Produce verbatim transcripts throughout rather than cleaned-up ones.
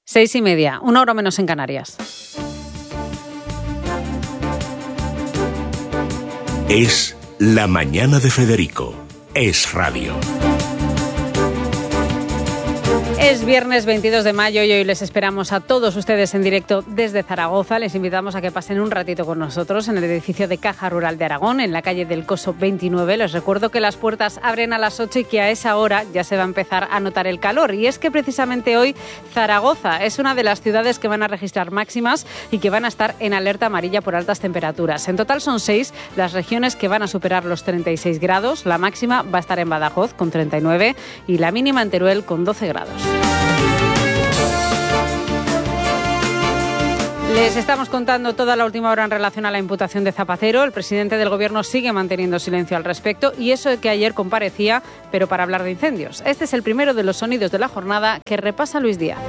Seis y media, una hora menos en Canarias. Es La Mañana de Federico. Es radio. Es viernes veintidós de mayo y hoy les esperamos a todos ustedes en directo desde Zaragoza. Les invitamos a que pasen un ratito con nosotros en el edificio de Caja Rural de Aragón, en la calle del Coso veintinueve. Les recuerdo que las puertas abren a las ocho y que a esa hora ya se va a empezar a notar el calor. Y es que precisamente hoy Zaragoza es una de las ciudades que van a registrar máximas y que van a estar en alerta amarilla por altas temperaturas. En total son seis las regiones que van a superar los treinta y seis grados. La máxima va a estar en Badajoz con treinta y nueve y la mínima en Teruel con doce grados. Les estamos contando toda la última hora en relación a la imputación de Zapatero. El presidente del Gobierno sigue manteniendo silencio al respecto y eso de que ayer comparecía, pero para hablar de incendios. Este es el primero de los sonidos de la jornada que repasa Luis Díaz.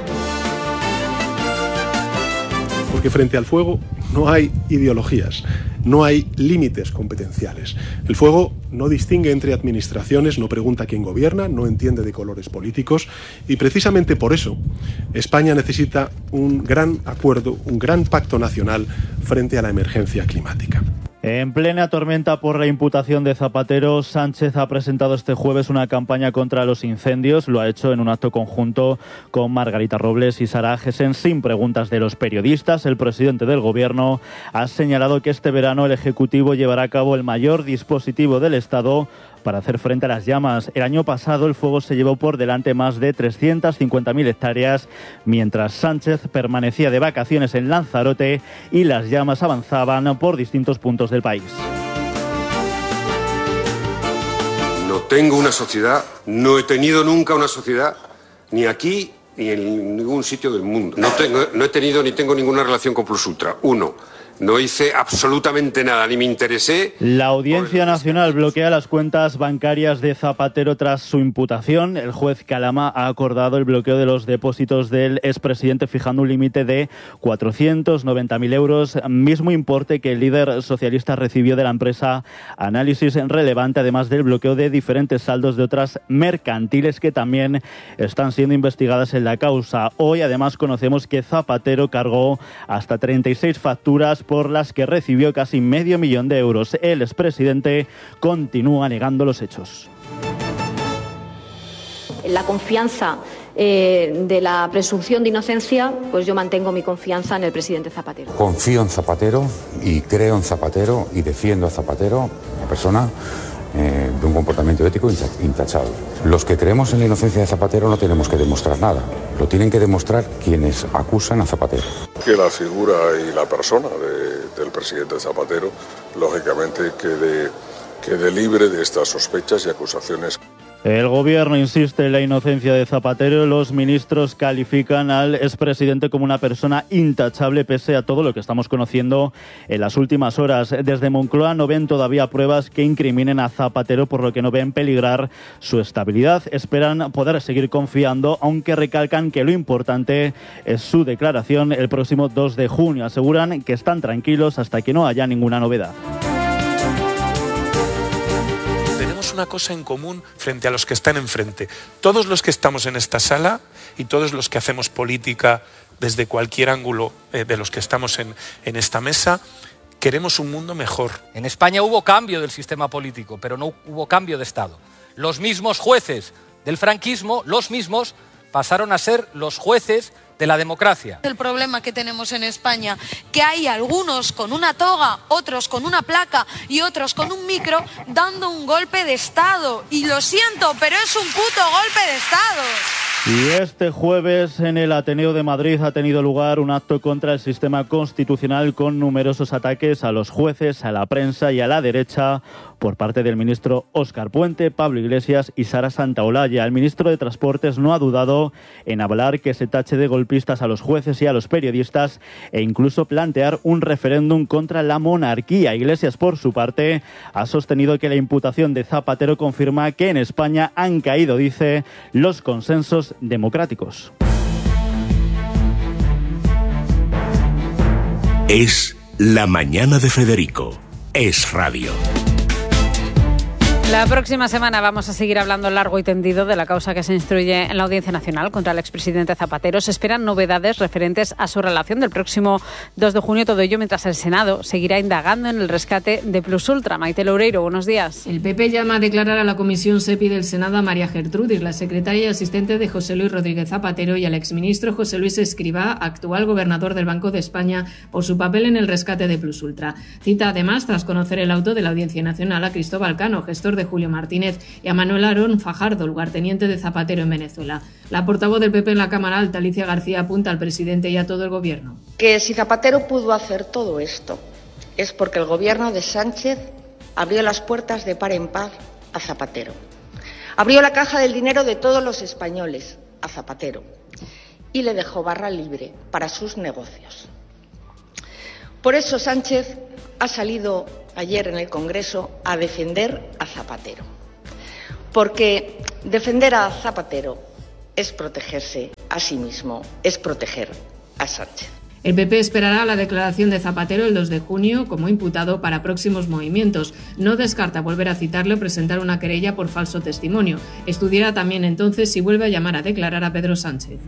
Porque frente al fuego no hay ideologías, no hay límites competenciales. El fuego no distingue entre administraciones, no pregunta quién gobierna, no entiende de colores políticos y precisamente por eso España necesita un gran acuerdo, un gran pacto nacional frente a la emergencia climática. En plena tormenta por la imputación de Zapatero, Sánchez ha presentado este jueves una campaña contra los incendios. Lo ha hecho en un acto conjunto con Margarita Robles y Sara Agesen, sin preguntas de los periodistas. El presidente del Gobierno ha señalado que este verano el Ejecutivo llevará a cabo el mayor dispositivo del Estado para hacer frente a las llamas. El año pasado el fuego se llevó por delante más de trescientas cincuenta mil hectáreas, mientras Sánchez permanecía de vacaciones en Lanzarote y las llamas avanzaban por distintos puntos del país. No tengo una sociedad, no he tenido nunca una sociedad, ni aquí ni en ningún sitio del mundo. No, tengo, no he tenido ni tengo ninguna relación con Plus Ultra. Uno. No hice absolutamente nada, ni me interesé. La Audiencia Nacional bloquea las cuentas bancarias de Zapatero tras su imputación. El juez Calama ha acordado el bloqueo de los depósitos del expresidente, fijando un límite de cuatrocientos noventa mil euros, mismo importe que el líder socialista recibió de la empresa Análisis Relevante, además del bloqueo de diferentes saldos de otras mercantiles que también están siendo investigadas en la causa. Hoy, además, conocemos que Zapatero cargó hasta treinta y seis facturas por las que recibió casi medio millón de euros. El expresidente continúa negando los hechos. La confianza eh, de la presunción de inocencia, pues yo mantengo mi confianza en el presidente Zapatero. Confío en Zapatero y creo en Zapatero y defiendo a Zapatero, una persona eh, de un comportamiento ético intachable. Los que creemos en la inocencia de Zapatero no tenemos que demostrar nada, lo tienen que demostrar quienes acusan a Zapatero. Que la figura y la persona de, del presidente Zapatero, lógicamente, quede, quede libre de estas sospechas y acusaciones. El Gobierno insiste en la inocencia de Zapatero. Los ministros califican al expresidente como una persona intachable pese a todo lo que estamos conociendo en las últimas horas. Desde Moncloa no ven todavía pruebas que incriminen a Zapatero, por lo que no ven peligrar su estabilidad. Esperan poder seguir confiando, aunque recalcan que lo importante es su declaración el próximo dos de junio. Aseguran que están tranquilos hasta que no haya ninguna novedad. Una cosa en común frente a los que están enfrente. Todos los que estamos en esta sala y todos los que hacemos política desde cualquier ángulo eh, de los que estamos en, en esta mesa, queremos un mundo mejor. En España hubo cambio del sistema político, pero no hubo cambio de Estado. Los mismos jueces del franquismo, los mismos, pasaron a ser los jueces de la democracia. El problema que tenemos en España, que hay algunos con una toga, otros con una placa y otros con un micro dando un golpe de Estado. Y lo siento, pero es un puto golpe de Estado. Y este jueves en el Ateneo de Madrid ha tenido lugar un acto contra el sistema constitucional con numerosos ataques a los jueces, a la prensa y a la derecha por parte del ministro Óscar Puente, Pablo Iglesias y Sara Santaolalla. El ministro de Transportes no ha dudado en hablar que se tache de golpistas a los jueces y a los periodistas e incluso plantear un referéndum contra la monarquía. Iglesias, por su parte, ha sostenido que la imputación de Zapatero confirma que en España han caído, dice, los consensos democráticos. Es La Mañana de Federico. Es radio. La próxima semana vamos a seguir hablando largo y tendido de la causa que se instruye en la Audiencia Nacional contra el expresidente Zapatero. Se esperan novedades referentes a su relación del próximo dos de junio, todo ello mientras el Senado seguirá indagando en el rescate de Plus Ultra. Maite Loureiro, buenos días. El P P llama a declarar a la Comisión SEPI del Senado a María Gertrudis, la secretaria y asistente de José Luis Rodríguez Zapatero, y al exministro José Luis Escrivá, actual gobernador del Banco de España, por su papel en el rescate de Plus Ultra. Cita además, tras conocer el auto de la Audiencia Nacional, a Cristóbal Cano, gestor de Julio Martínez, y a Manuel Aarón Fajardo, lugarteniente de Zapatero en Venezuela. La portavoz del P P en la Cámara Alta, Alicia García, apunta al presidente y a todo el gobierno. Que si Zapatero pudo hacer todo esto es porque el gobierno de Sánchez abrió las puertas de par en par a Zapatero. Abrió la caja del dinero de todos los españoles a Zapatero y le dejó barra libre para sus negocios. Por eso Sánchez ha salido ayer en el Congreso a defender a Zapatero. Porque defender a Zapatero es protegerse a sí mismo, es proteger a Sánchez. El P P esperará la declaración de Zapatero el dos de junio como imputado para próximos movimientos. No descarta volver a citarle o presentar una querella por falso testimonio. Estudiará también entonces si vuelve a llamar a declarar a Pedro Sánchez.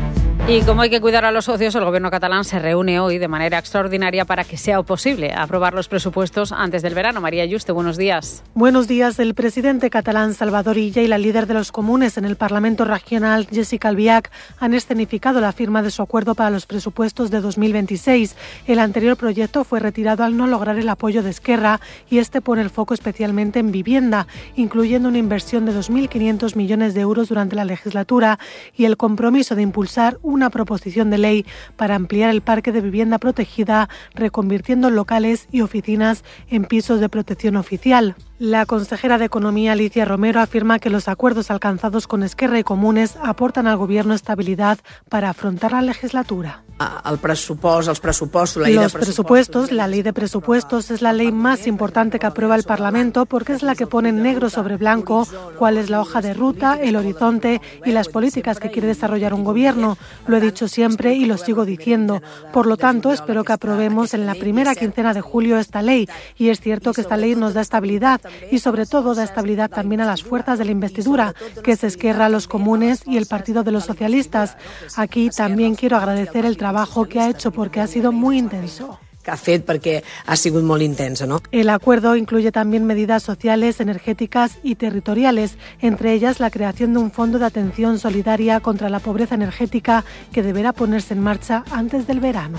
Y como hay que cuidar a los socios, el gobierno catalán se reúne hoy de manera extraordinaria para que sea posible aprobar los presupuestos antes del verano. María Yuste, buenos días. Buenos días. El presidente catalán Salvador Illa y la líder de los comunes en el Parlamento Regional, Jessica Albiach, han escenificado la firma de su acuerdo para los presupuestos de dos mil veintiséis. El anterior proyecto fue retirado al no lograr el apoyo de Esquerra y este pone el foco especialmente en vivienda, incluyendo una inversión de dos mil quinientos millones de euros durante la legislatura y el compromiso de impulsar una proposición de ley para ampliar el parque de vivienda protegida, reconvirtiendo locales y oficinas en pisos de protección oficial. La consejera de Economía, Alicia Romero, afirma que los acuerdos alcanzados con Esquerra y Comunes aportan al Gobierno estabilidad para afrontar la legislatura. El pressupost, els pressupostos, la ley Los de presupuestos, la ley de presupuestos es la ley más importante que aprueba el Parlamento porque es la que pone negro sobre blanco cuál es la hoja de ruta, el horizonte y las políticas que quiere desarrollar un gobierno. Lo he dicho siempre y lo sigo diciendo. Por lo tanto, espero que aprobemos en la primera quincena de julio esta ley. Y es cierto que esta ley nos da estabilidad y sobre todo da estabilidad también a las fuerzas de la investidura, que es Esquerra, los Comunes y el Partido de los Socialistas. Aquí también quiero agradecer el trabajo que ha hecho porque ha sido muy intenso. que ha fet perquè ha sigut molt intensa, ¿no? El acuerdo incluye también medidas sociales, energéticas y territoriales, entre ellas la creación de un fondo de atención solidaria contra la pobreza energética que deberá ponerse en marcha antes del verano.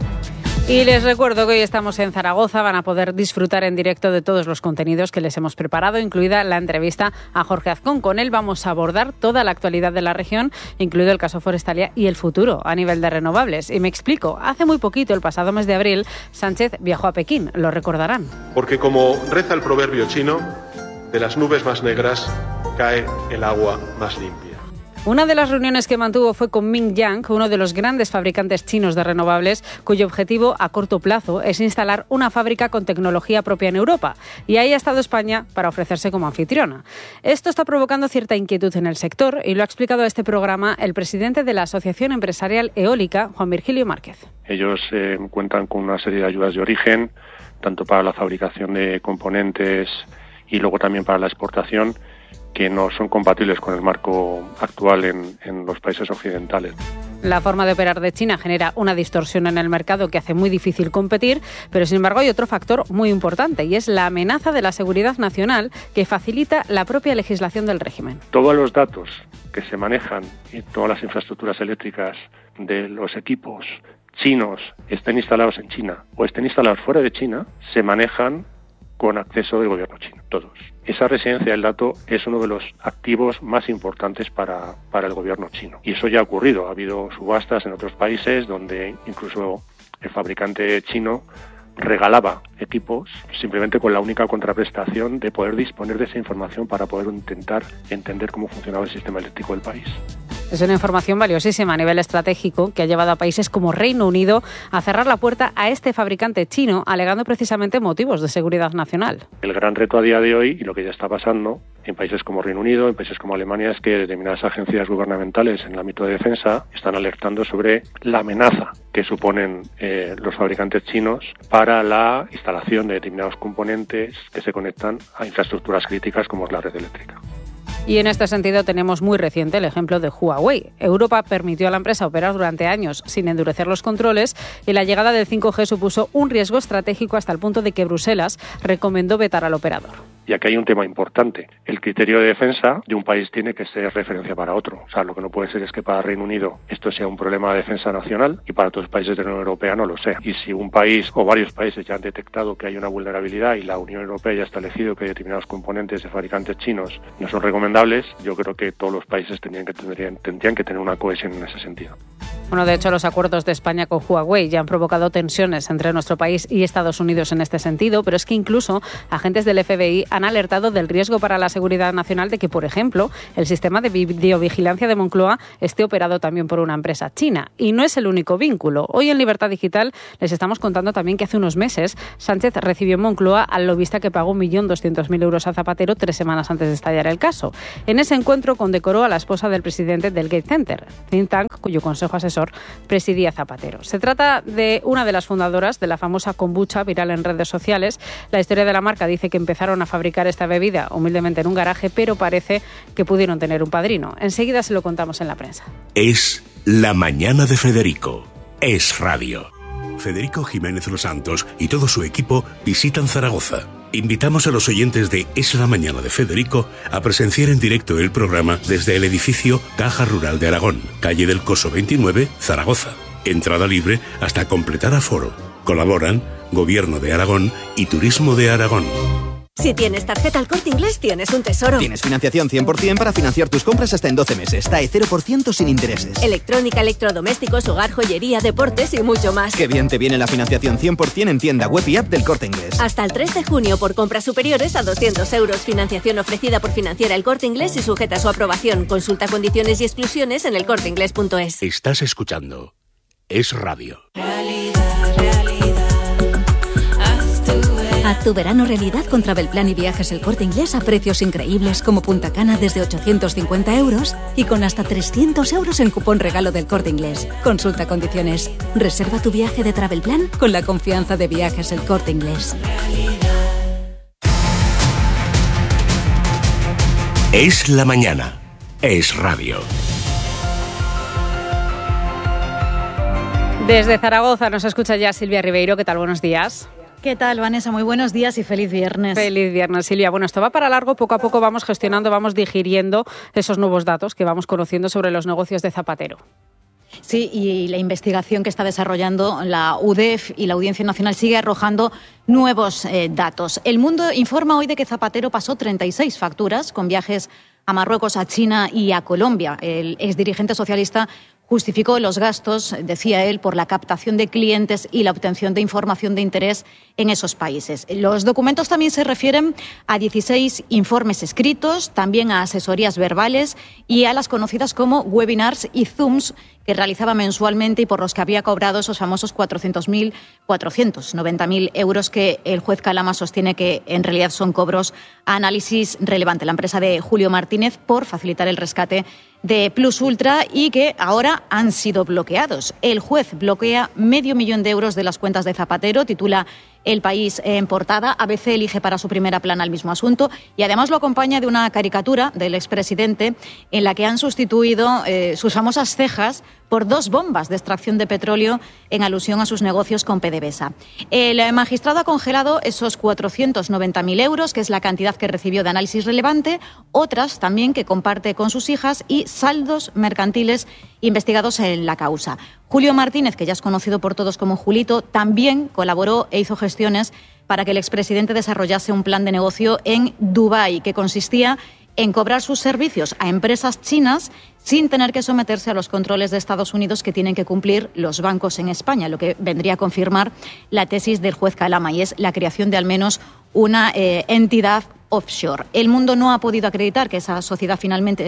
Y les recuerdo que hoy estamos en Zaragoza, van a poder disfrutar en directo de todos los contenidos que les hemos preparado, incluida la entrevista a Jorge Azcón. Con él vamos a abordar toda la actualidad de la región, incluido el caso Forestalia y el futuro a nivel de renovables. Y me explico, hace muy poquito, el pasado mes de abril, Sánchez viajó a Pekín, lo recordarán. Porque como reza el proverbio chino, de las nubes más negras cae el agua más limpia. Una de las reuniones que mantuvo fue con Ming Yang, uno de los grandes fabricantes chinos de renovables, cuyo objetivo a corto plazo es instalar una fábrica con tecnología propia en Europa. Y ahí ha estado España para ofrecerse como anfitriona. Esto está provocando cierta inquietud en el sector y lo ha explicado a este programa el presidente de la Asociación Empresarial Eólica, Juan Virgilio Márquez. Ellos eh, cuentan con una serie de ayudas de origen, tanto para la fabricación de componentes y luego también para la exportación, que no son compatibles con el marco actual en, en los países occidentales. La forma de operar de China genera una distorsión en el mercado que hace muy difícil competir, pero sin embargo hay otro factor muy importante y es la amenaza de la seguridad nacional que facilita la propia legislación del régimen. Todos los datos que se manejan y todas las infraestructuras eléctricas de los equipos chinos estén instalados en China o estén instalados fuera de China, se manejan con acceso del gobierno chino, todos. Esa residencia del dato es uno de los activos más importantes para, para el gobierno chino. Y eso ya ha ocurrido. Ha habido subastas en otros países donde incluso el fabricante chino regalaba equipos simplemente con la única contraprestación de poder disponer de esa información para poder intentar entender cómo funcionaba el sistema eléctrico del país. Es una información valiosísima a nivel estratégico que ha llevado a países como Reino Unido a cerrar la puerta a este fabricante chino, alegando precisamente motivos de seguridad nacional. El gran reto a día de hoy, y lo que ya está pasando en países como Reino Unido, en países como Alemania, es que determinadas agencias gubernamentales en el ámbito de defensa están alertando sobre la amenaza que suponen eh, los fabricantes chinos para la instalación de determinados componentes que se conectan a infraestructuras críticas como es la red eléctrica. Y en este sentido tenemos muy reciente el ejemplo de Huawei. Europa permitió a la empresa operar durante años sin endurecer los controles y la llegada del cinco G supuso un riesgo estratégico hasta el punto de que Bruselas recomendó vetar al operador. Y aquí hay un tema importante. El criterio de defensa de un país tiene que ser referencia para otro. O sea, lo que no puede ser es que para Reino Unido esto sea un problema de defensa nacional y para otros países de la Unión Europea no lo sea. Y si un país o varios países ya han detectado que hay una vulnerabilidad y la Unión Europea ya ha establecido que determinados componentes de fabricantes chinos no son recomendables, yo creo que todos los países tendrían que, tendrían, tendrían que tener una cohesión en ese sentido. Bueno, de hecho, los acuerdos de España con Huawei ya han provocado tensiones entre nuestro país y Estados Unidos en este sentido, pero es que incluso agentes del F B I han alertado del riesgo para la seguridad nacional de que, por ejemplo, el sistema de videovigilancia de Moncloa esté operado también por una empresa china. Y no es el único vínculo. Hoy en Libertad Digital les estamos contando también que hace unos meses Sánchez recibió en Moncloa al lobista que pagó un millón doscientos mil euros a Zapatero tres semanas antes de estallar el caso. En ese encuentro condecoró a la esposa del presidente del Gates Center, think tank cuyo consejo asesor presidía Zapatero. Se trata de una de las fundadoras de la famosa kombucha viral en redes sociales. La historia de la marca dice que empezaron a fabricar esta bebida humildemente en un garaje, pero parece que pudieron tener un padrino. Enseguida se lo contamos en la prensa. Es La Mañana de Federico. Es Radio. Federico Jiménez Los Santos y todo su equipo visitan Zaragoza. Invitamos a los oyentes de Es la Mañana de Federico a presenciar en directo el programa desde el edificio Caja Rural de Aragón, calle del Coso veintinueve, Zaragoza. Entrada libre hasta completar aforo. Colaboran Gobierno de Aragón y Turismo de Aragón. Si tienes tarjeta El Corte Inglés, tienes un tesoro. Tienes financiación cien por ciento para financiar tus compras hasta en doce meses. T A E cero por ciento sin intereses. Electrónica, electrodomésticos, hogar, joyería, deportes y mucho más. Qué bien te viene la financiación cien por ciento en tienda web y app del Corte Inglés. Hasta el tres de junio por compras superiores a doscientos euros. Financiación ofrecida por Financiera El Corte Inglés y sujeta a su aprobación. Consulta condiciones y exclusiones en elcorteinglés punto es. Estás escuchando Es Radio. Haz tu verano realidad con Travelplan y Viajes El Corte Inglés a precios increíbles como Punta Cana desde ochocientos cincuenta euros y con hasta trescientos euros en cupón regalo del Corte Inglés. Consulta condiciones. Reserva tu viaje de Travelplan con la confianza de Viajes El Corte Inglés. Es la mañana. Es Radio. Desde Zaragoza nos escucha ya Silvia Ribeiro. ¿Qué tal? Buenos días. ¿Qué tal, Vanessa? Muy buenos días y feliz viernes. Feliz viernes, Silvia. Bueno, esto va para largo. Poco a poco vamos gestionando, vamos digiriendo esos nuevos datos que vamos conociendo sobre los negocios de Zapatero. Sí, y la investigación que está desarrollando la U D E F y la Audiencia Nacional sigue arrojando nuevos eh, datos. El Mundo informa hoy de que Zapatero pasó treinta y seis facturas con viajes a Marruecos, a China y a Colombia. El exdirigente socialista justificó los gastos, decía él, por la captación de clientes y la obtención de información de interés en esos países. Los documentos también se refieren a dieciséis informes escritos, también a asesorías verbales y a las conocidas como webinars y Zooms que realizaba mensualmente y por los que había cobrado esos famosos cuatrocientos mil, cuatrocientos noventa mil euros que el juez Calama sostiene que en realidad son cobros a Análisis Relevante, la empresa de Julio Martínez, por facilitar el rescate de Plus Ultra y que ahora han sido bloqueados. El juez bloquea medio millón de euros de las cuentas de Zapatero, titula El País en portada. A B C elige para su primera plana el mismo asunto y además lo acompaña de una caricatura del expresidente en la que han sustituido eh, sus famosas cejas por dos bombas de extracción de petróleo en alusión a sus negocios con PDVSA. El magistrado ha congelado esos cuatrocientos noventa mil euros, que es la cantidad que recibió de Análisis Relevante, otras también que comparte con sus hijas y saldos mercantiles investigados en la causa. Julio Martínez, que ya es conocido por todos como Julito, también colaboró e hizo gestiones para que el expresidente desarrollase un plan de negocio en Dubái, que consistía en cobrar sus servicios a empresas chinas sin tener que someterse a los controles de Estados Unidos que tienen que cumplir los bancos en España, lo que vendría a confirmar la tesis del juez Calama, y es la creación de al menos una eh, entidad offshore. El Mundo no ha podido acreditar que esa sociedad finalmente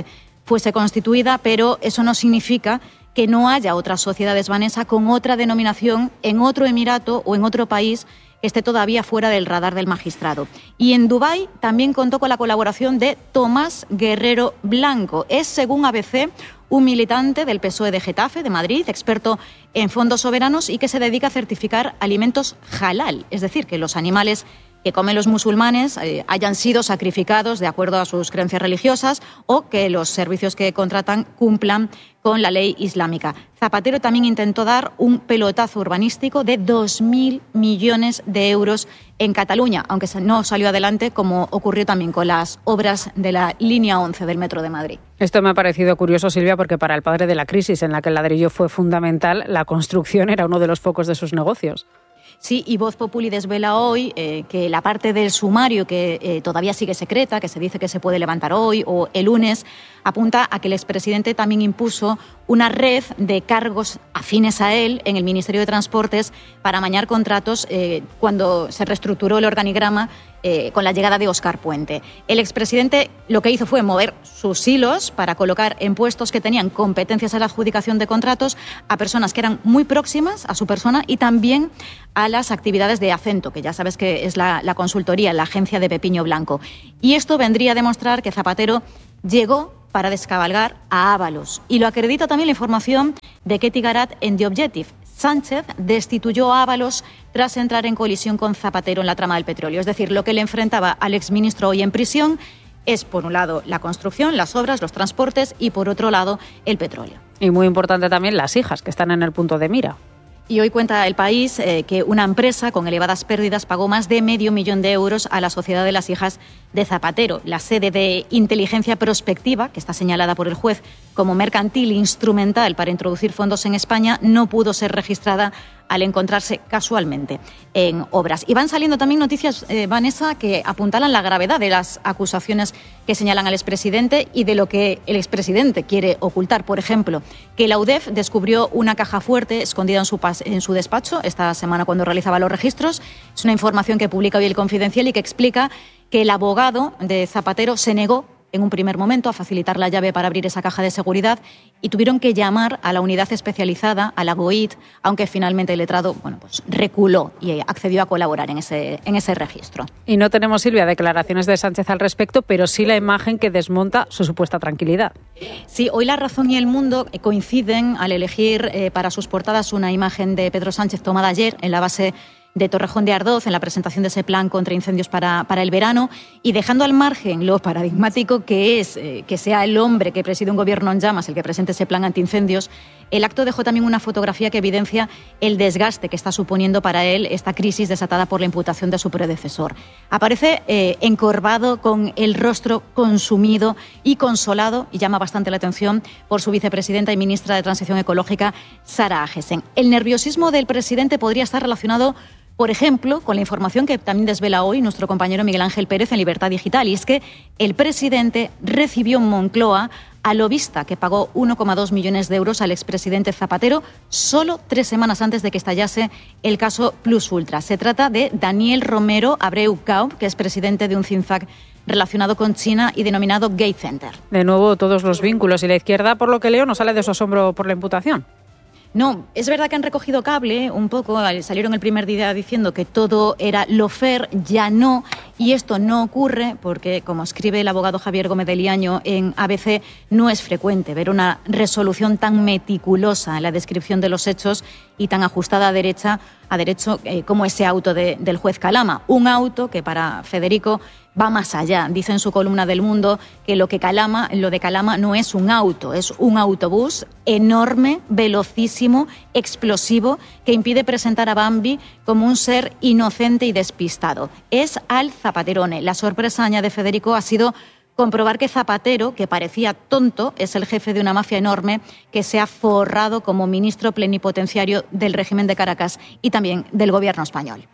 fuese constituida, pero eso no significa que no haya otra sociedad Esbanesa con otra denominación en otro emirato o en otro país que esté todavía fuera del radar del magistrado. Y en Dubái también contó con la colaboración de Tomás Guerrero Blanco. Es, según A B C, un militante del P S O E de Getafe, de Madrid, experto en fondos soberanos y que se dedica a certificar alimentos halal, es decir, que los animales que comen los musulmanes eh, hayan sido sacrificados de acuerdo a sus creencias religiosas o que los servicios que contratan cumplan con la ley islámica. Zapatero también intentó dar un pelotazo urbanístico de dos mil millones de euros en Cataluña, aunque no salió adelante, como ocurrió también con las obras de la línea once del Metro de Madrid. Esto me ha parecido curioso, Silvia, porque para el padre de la crisis en la que el ladrillo fue fundamental, la construcción era uno de los focos de sus negocios. Sí, y Voz Populi desvela hoy eh, que la parte del sumario que eh, todavía sigue secreta, que se dice que se puede levantar hoy o el lunes, apunta a que el expresidente también impuso una red de cargos afines a él en el Ministerio de Transportes para amañar contratos eh, cuando se reestructuró el organigrama eh, con la llegada de Óscar Puente. El expresidente lo que hizo fue mover sus hilos para colocar en puestos que tenían competencias en la adjudicación de contratos a personas que eran muy próximas a su persona y también a las actividades de Acento, que ya sabes que es la, la consultoría, la agencia de Pepiño Blanco. Y esto vendría a demostrar que Zapatero llegó para descabalgar a Ábalos. Y lo acredita también la información de Ketty Garat en The Objective. Sánchez destituyó a Ábalos tras entrar en colisión con Zapatero en la trama del petróleo. Es decir, lo que le enfrentaba al exministro hoy en prisión es, por un lado, la construcción, las obras, los transportes y, por otro lado, el petróleo. Y muy importante también las hijas, que están en el punto de mira. Y hoy cuenta El País eh, que una empresa con elevadas pérdidas pagó más de medio millón de euros a la Sociedad de las Hijas de Zapatero. La sede de inteligencia prospectiva, que está señalada por el juez como mercantil instrumental para introducir fondos en España, no pudo ser registrada al encontrarse casualmente en obras. Y van saliendo también noticias, eh, Vanessa, que apuntalan la gravedad de las acusaciones que señalan al expresidente y de lo que el expresidente quiere ocultar. Por ejemplo, que la U D E F descubrió una caja fuerte escondida en su, en su despacho esta semana cuando realizaba los registros. Es una información que publica hoy El Confidencial y que explica que el abogado de Zapatero se negó en un primer momento a facilitar la llave para abrir esa caja de seguridad y tuvieron que llamar a la unidad especializada, a la GOIT, aunque finalmente el letrado bueno, pues, reculó y accedió a colaborar en ese, en ese registro. Y no tenemos, Silvia, declaraciones de Sánchez al respecto, pero sí la imagen que desmonta su supuesta tranquilidad. Sí, hoy La Razón y El Mundo coinciden al elegir eh, para sus portadas una imagen de Pedro Sánchez tomada ayer en la base de Torrejón de Ardoz en la presentación de ese plan contra incendios para, para el verano y dejando al margen lo paradigmático que es eh, que sea el hombre que preside un gobierno en llamas el que presente ese plan antiincendios, el acto dejó también una fotografía que evidencia el desgaste que está suponiendo para él esta crisis desatada por la imputación de su predecesor. Aparece eh, encorvado con el rostro consumido y consolado y llama bastante la atención por su vicepresidenta y ministra de Transición Ecológica, Sara Agesen. El nerviosismo del presidente podría estar relacionado, por ejemplo, con la información que también desvela hoy nuestro compañero Miguel Ángel Pérez en Libertad Digital, y es que el presidente recibió en Moncloa al lobista que pagó uno coma dos millones de euros al expresidente Zapatero solo tres semanas antes de que estallase el caso Plus Ultra. Se trata de Daniel Romero Abreu Cao, que es presidente de un think tank relacionado con China y denominado Gate Center. De nuevo, todos los vínculos y la izquierda, por lo que leo, no sale de su asombro por la imputación. No, es verdad que han recogido cable un poco, salieron el primer día diciendo que todo era lawfare, ya no, y esto no ocurre porque, como escribe el abogado Javier Gómez de Liaño en A B C, no es frecuente ver una resolución tan meticulosa en la descripción de los hechos y tan ajustada a, derecha, a derecho eh, como ese auto de, del juez Calama. Un auto que para Federico va más allá. Dice en su columna del Mundo que lo que Calama, lo de Calama no es un auto, es un autobús enorme, velocísimo, explosivo, que impide presentar a Bambi como un ser inocente y despistado. Es al Zapaterone. La sorpresa, añade Federico, ha sido comprobar que Zapatero, que parecía tonto, es el jefe de una mafia enorme que se ha forrado como ministro plenipotenciario del régimen de Caracas y también del gobierno español.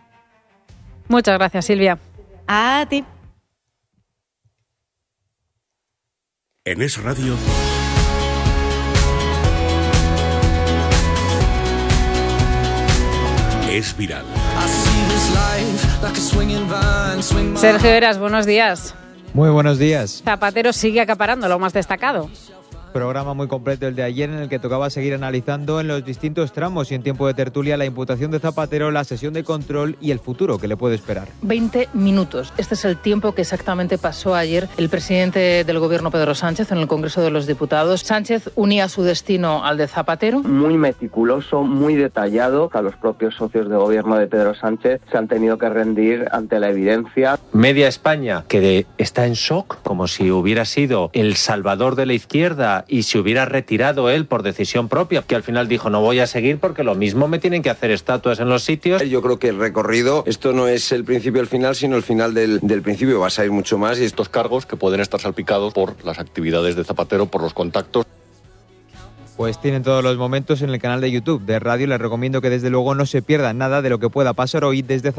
Muchas gracias, Silvia. A ti. En Es Radio. Es viral. Sergio Heras, buenos días. Muy buenos días. Zapatero sigue acaparando lo más destacado. Programa muy completo el de ayer, en el que tocaba seguir analizando en los distintos tramos y en tiempo de tertulia la imputación de Zapatero, la sesión de control y el futuro que le puede esperar. veinte minutos. Este es el tiempo que exactamente pasó ayer el presidente del Gobierno, Pedro Sánchez, en el Congreso de los Diputados. Sánchez unía su destino al de Zapatero. Muy meticuloso, muy detallado. A los propios socios de gobierno de Pedro Sánchez se han tenido que rendir ante la evidencia. Media España que de, está en shock, como si hubiera sido el salvador de la izquierda y se hubiera retirado él por decisión propia, que al final dijo no voy a seguir porque lo mismo me tienen que hacer estatuas en los sitios. Yo creo que el recorrido, esto no es el principio del final, sino el final del, del principio, vas a ir mucho más. Y estos cargos que pueden estar salpicados por las actividades de Zapatero, por los contactos. Pues tienen todos los momentos en el canal de YouTube de Radio. Les recomiendo que desde luego no se pierdan nada de lo que pueda pasar hoy desde Zapatero.